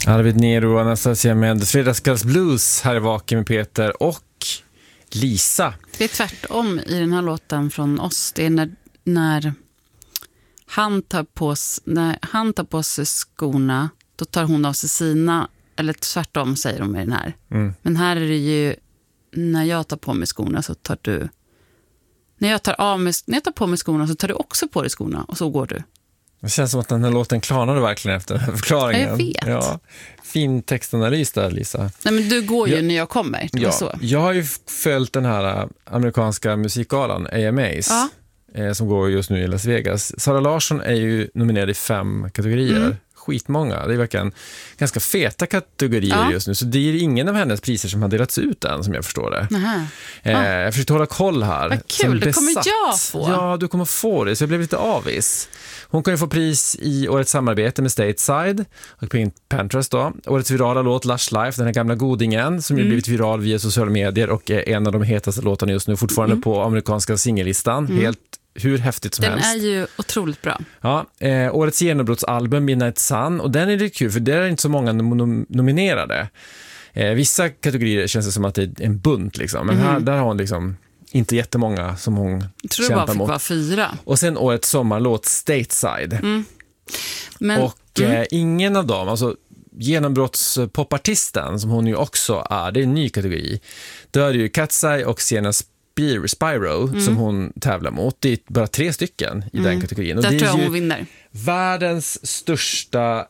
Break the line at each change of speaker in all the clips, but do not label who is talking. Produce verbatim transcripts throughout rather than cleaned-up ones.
Arvid Nero och Anastasia med Fredagskvällsblues här i Vaken med Peter och Lisa.
Det är tvärtom i den här låten från oss. Det är när, när, han, tar på, när han tar på sig skorna, då tar hon av sig sina, eller tvärtom säger de i den här. Mm. Men här är det ju, när jag tar på mig skorna så tar du, när jag tar, av mig, när jag tar på mig skorna så tar du också på dig skorna och så går du.
Det känns som att den här låten klarnade verkligen efter den här förklaringen.
Ja, jag vet.
Ja, fin textanalys där, Lisa.
Nej, men du går ju
jag,
när jag kommer.
Ja,
så.
Jag har ju följt den här amerikanska musikgalan, A M A's, ja. eh, som går just nu i Las Vegas. Sara Larsson är ju nominerad i fem kategorier. Mm. Skitmånga. Det är verkligen ganska feta kategorier ja. just nu. Så det är ingen av hennes priser som har delats ut än, som jag förstår det. Eh, ah. Jag försökte hålla koll här.
Vad kul, det kommer jag få.
Ja, du kommer få det. Så jag blev lite avis. Hon kan ju få pris i årets samarbete med Stateside och Pink Panthers då. Årets virala låt Lush Life, den här gamla godingen som mm. ju blivit viral via sociala medier och är en av de hetaste låtarna just nu fortfarande mm. på amerikanska singellistan. Mm. Helt hur häftigt som
den
helst.
Den är ju otroligt bra.
Ja, eh, årets genombrottsalbum Midnight Sun, och den är lite kul för det är inte så många nom- nominerade. Eh, vissa kategorier känns det som att det är en bunt liksom, men mm. här, där har hon liksom inte jättemånga som hon
jag tror
kämpar
det bara fick
mot.
vara fyra.
Och sen årets sommarlåt Stateside. Mm.
Men,
och
mm.
eh, ingen av dem, alltså genombrottspopartisten som hon ju också är, det är en ny kategori. Då är det ju Katsai och Sienna Spyro mm. som hon tävlar mot. Det är bara tre stycken i mm. den kategorin. Och
där
det är
tror jag
ju
hon vinner.
Världens största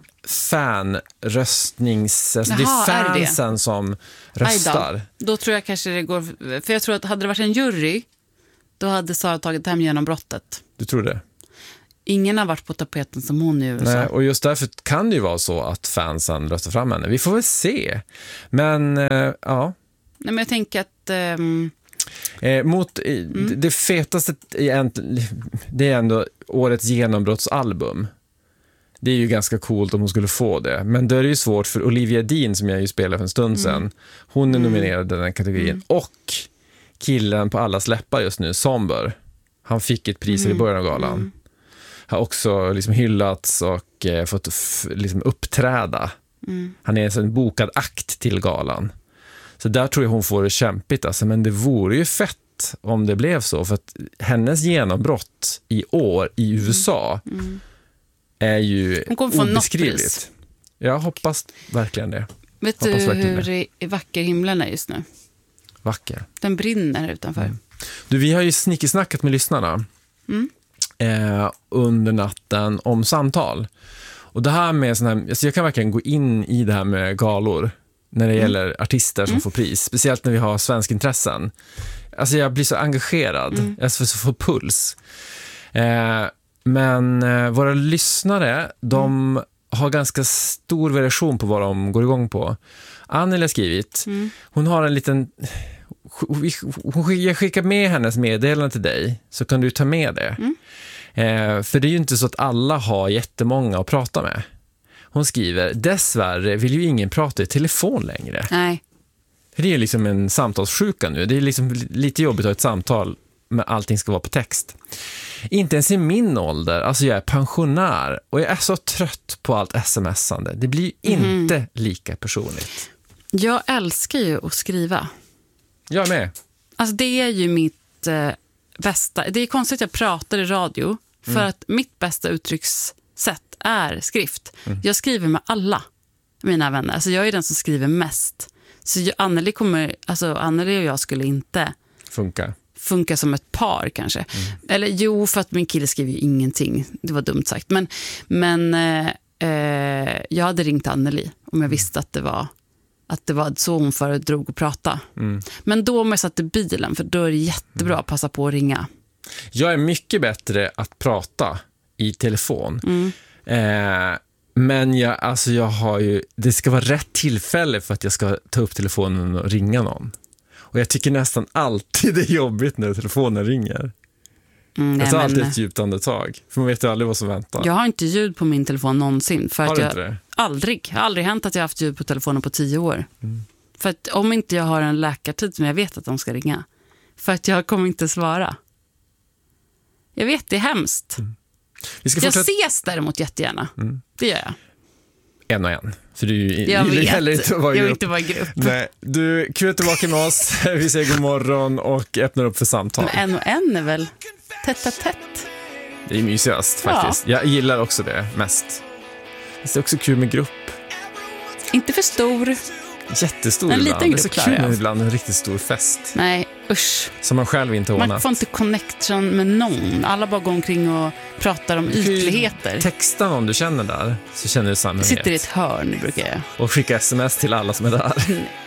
fanröstnings... Alltså
Jaha,
det är fansen
är det?
som röstar.
Då. då tror jag kanske det går... För jag tror att hade det varit en jury, då hade Sara tagit hem genombrottet.
Du tror det?
Ingen har varit på tapeten som hon i U S A.
Nej, och just därför kan det ju vara så att fansen röstar fram henne. Vi får väl se. Men, äh, ja.
Nej, men jag tänker att... Ähm...
Eh, mot mm. det fetaste det är ändå årets genombrottsalbum. Det är ju ganska coolt om hon skulle få det. Men då är det ju svårt för Olivia Dean, som jag ju spelade för en stund sedan. Mm. Hon är nominerad i den kategorin. Mm. Och killen på allas läppar just nu, Somber. Han fick ett pris mm. i början av galan. Mm. Har också liksom hyllats och eh, fått f- liksom uppträda. Mm. Han är en bokad akt till galan. Så där tror jag hon får det kämpigt. Alltså. Men det vore ju fett om det blev så. För att hennes genombrott i år i U S A mm. Mm. är ju obeskrivligt. Jag hoppas verkligen det.
Vet
hoppas
du hur det. vacker himlen är just nu?
Vacker.
Den brinner här utanför. Mm.
Du, vi har ju snickesnackat med lyssnarna mm. eh, under natten om samtal. Och det här med sån här, alltså jag kan verkligen gå in i det här med galor när det gäller mm. artister som mm. får pris. Speciellt när vi har svensk intressen. Alltså jag blir så engagerad. Mm. Jag får så få puls. Eh, men eh, våra lyssnare, de mm. har ganska stor variation på vad de går igång på. Anneli har skrivit. Mm. Hon har en liten... Jag skickar med hennes meddelande till dig, så kan du ta med det. Mm. Eh, för det är ju inte så att alla har jättemånga att prata med. Hon skriver, dessvärre vill ju ingen prata i telefon längre.
Nej.
För det är ju liksom en samtalssjuka nu. Det är liksom lite jobbigt att ha ett samtal med allting ska vara på text. Inte ens i min ålder, alltså jag är pensionär och jag är så trött på allt smsande. Det blir ju mm. inte lika personligt.
Jag älskar ju att skriva.
Jag med.
Alltså det är ju mitt eh, bästa. Det är konstigt att jag pratar i radio för mm. att mitt bästa uttryckssätt är skrift. Mm. Jag skriver med alla mina vänner. Alltså jag är den som skriver mest. Så jag, Anneli kommer, alltså Anneli och jag skulle inte
funka.
Funka som ett par kanske. Mm. Eller jo, för att min kille skriver ju ingenting. Det var dumt sagt. Men, men eh, eh, jag hade ringt Anneli om jag visste att det var att det var så hon föredrog att prata. Mm. Men då om jag satt i bilen, för då är det jättebra att passa på att ringa.
Jag är mycket bättre att prata i telefon. Mm. Eh, men jag, alltså jag har ju, det ska vara rätt tillfälle för att jag ska ta upp telefonen och ringa någon. Och jag tycker nästan alltid det är jobbigt när telefonen ringer. Mm, jag tar men... alltid ett djupt andetag. För man vet ju aldrig vad som väntar.
Jag har inte ljud på min telefon någonsin. För
har
att
du
jag...
inte det?
Aldrig. Jag har aldrig hänt att jag har haft ljud på telefonen på tio år. Mm. För att om inte jag har en läkartid som jag vet att de ska ringa. För att jag kommer inte svara. Jag vet, det är hemskt. Mm. Vi ska fortsätta... Jag ses däremot jättegärna. Mm. Det gör jag. Mm.
En och en. För du
Jag
gillar
vet,
heller inte att vara i
jag vill
grupp.
inte vara i grupp.
Nej, du, kul att du var tillbaka med oss. Vi säger god morgon och öppnar upp för samtal.
Men en och en är väl tätt a tätt.
Det är mysigast
Ja.
faktiskt. Jag gillar också det mest. Det är också kul med grupp.
Inte för stor.
Jättestor
En
ibland.
liten
Det är så
grupp
kul
klarar jag.
med ibland en riktigt stor fest.
Nej, usch.
Som man själv inte ordnat.
Man får inte connection med någon. Alla bara går omkring och pratar om
Du kan ju
ytligheter.
texta någon du känner där, så känner du samhörighet.
Sitter i ett hörn, brukar jag.
Och skicka sms till alla som är där.